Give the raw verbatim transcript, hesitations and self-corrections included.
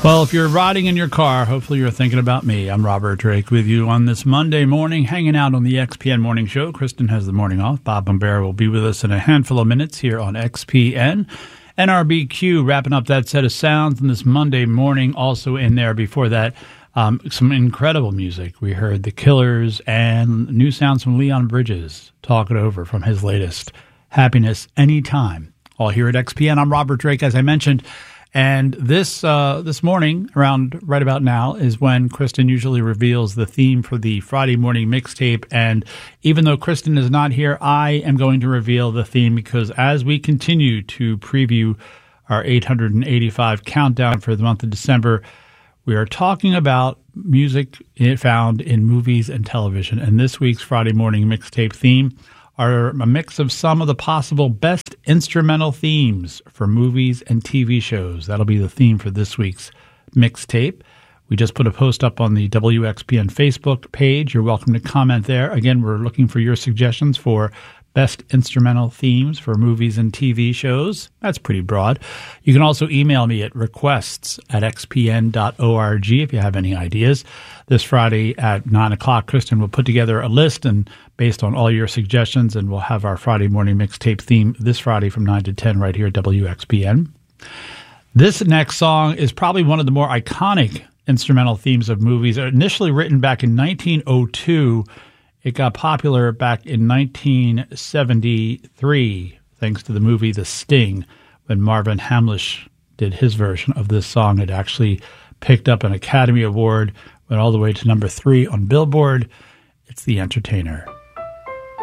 Well, if you're riding in your car, hopefully you're thinking about me. I'm Robert Drake with you on this Monday morning, hanging out on the X P N Morning Show. Kristen has the morning off. Bob Bombera will be with us in a handful of minutes here on X P N. N R B Q wrapping up that set of sounds on this Monday morning. Also in there before that, um, some incredible music. We heard The Killers and new sounds from Leon Bridges. Talk it over from his latest, Happiness Anytime. All here at X P N. I'm Robert Drake, as I mentioned. And this uh, this morning, around right about now, is when Kristen usually reveals the theme for the Friday morning mixtape. And even though Kristen is not here, I am going to reveal the theme because as we continue to preview our eight hundred eighty-five countdown for the month of December, we are talking about music found in movies and television. And this week's Friday morning mixtape theme are a mix of some of the possible best instrumental themes for movies and T V shows. That'll be the theme for this week's mixtape. We just put a post up on the W X P N Facebook page. You're welcome to comment there. Again, we're looking for your suggestions for best instrumental themes for movies and T V shows. That's pretty broad. You can also email me at requests at x p n dot org if you have any ideas. This Friday at nine o'clock, Kristen will put together a list and based on all your suggestions, and we'll have our Friday morning mixtape theme this Friday from nine to ten right here at W X P N. This next song is probably one of the more iconic instrumental themes of movies. Initially written back in nineteen oh two, it got popular back in nineteen seventy-three, thanks to the movie The Sting, when Marvin Hamlisch did his version of this song. It actually picked up an Academy Award, went all the way to number three on Billboard. It's The Entertainer.